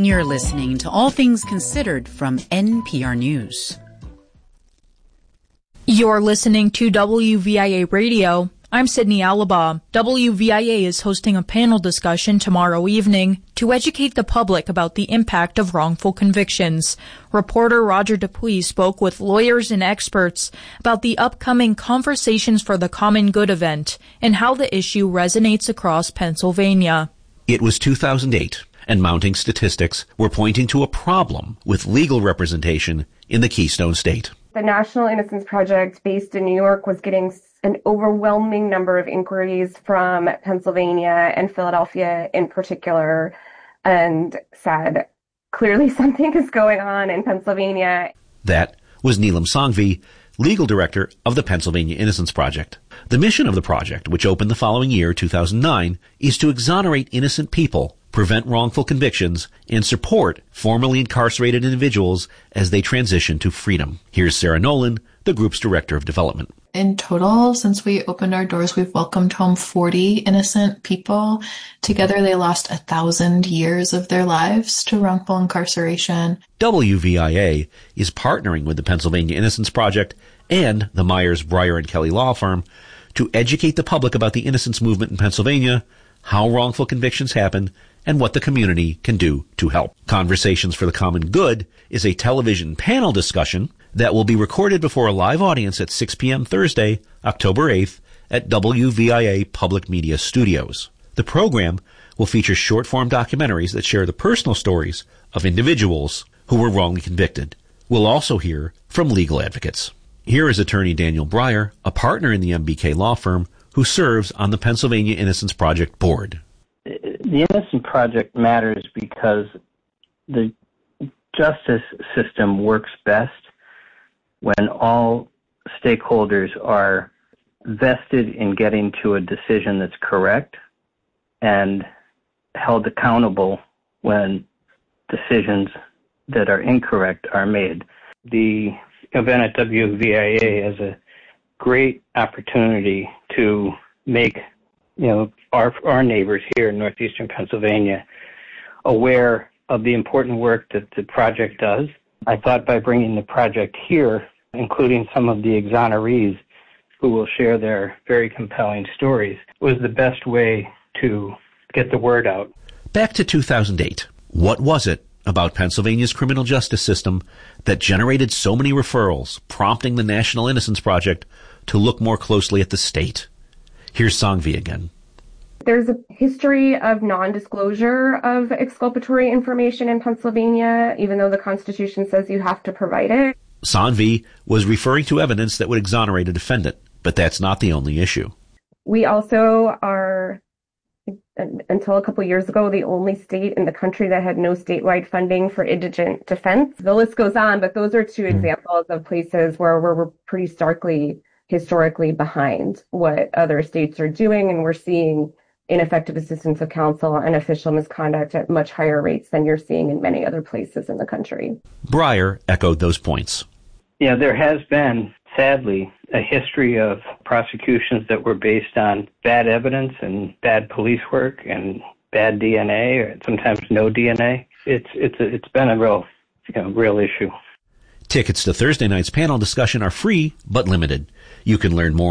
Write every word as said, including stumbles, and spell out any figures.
You're listening to All Things Considered from N P R News. You're listening to W V I A Radio. I'm Sydney Alaba. W V I A is hosting a panel discussion tomorrow evening to educate the public about the impact of wrongful convictions. Reporter Roger Dupuis spoke with lawyers and experts about the upcoming Conversations for the Common Good event and how the issue resonates across Pennsylvania. It was two thousand eight, and mounting statistics were pointing to a problem with legal representation in the Keystone State. The National Innocence Project, based in New York, was getting an overwhelming number of inquiries from Pennsylvania and Philadelphia in particular, and said, clearly something is going on in Pennsylvania. That was Neelam Sanghvi, legal director of the Pennsylvania Innocence Project. The mission of the project, which opened the following year, two thousand nine, is to exonerate innocent people, prevent wrongful convictions, and support formerly incarcerated individuals as they transition to freedom. Here's Sarah Nolan, the group's director of development. In total, since we opened our doors, we've welcomed home forty innocent people. Together, they lost a thousand years of their lives to wrongful incarceration. W V I A is partnering with the Pennsylvania Innocence Project and the Myers, Breyer and Kelly law firm to educate the public about the innocence movement in Pennsylvania, how wrongful convictions happen, and what the community can do to help. Conversations for the Common Good is a television panel discussion that will be recorded before a live audience at six p.m. Thursday, October eighth, at W V I A Public Media Studios. The program will feature short-form documentaries that share the personal stories of individuals who were wrongly convicted. We'll also hear from legal advocates. Here is attorney Daniel Breyer, a partner in the M B K law firm, who serves on the Pennsylvania Innocence Project board. The Innocence Project matters because the justice system works best when all stakeholders are vested in getting to a decision that's correct and held accountable when decisions that are incorrect are made. The event at W V I A has a great opportunity to make, you know, our our neighbors here in northeastern Pennsylvania aware of the important work that the project does. I thought by bringing the project here, including some of the exonerees who will share their very compelling stories, was the best way to get the word out. Back to two thousand eight. What was it about Pennsylvania's criminal justice system that generated so many referrals, prompting the National Innocence Project to look more closely at the state? Here's Sanghvi again. There's a history of non-disclosure of exculpatory information in Pennsylvania, even though the Constitution says you have to provide it. Sanghvi was referring to evidence that would exonerate a defendant, but that's not the only issue. We also are, until a couple years ago, the only state in the country that had no statewide funding for indigent defense. The list goes on, but those are two mm. examples of places where we're pretty starkly historically behind what other states are doing, and we're seeing ineffective assistance of counsel and official misconduct at much higher rates than you're seeing in many other places in the country. Breyer echoed those points. Yeah, there has been, sadly, a history of prosecutions that were based on bad evidence and bad police work and bad D N A, or sometimes no D N A. It's it's a, it's been a real, you know, real issue. Tickets to Thursday night's panel discussion are free but limited. You can learn more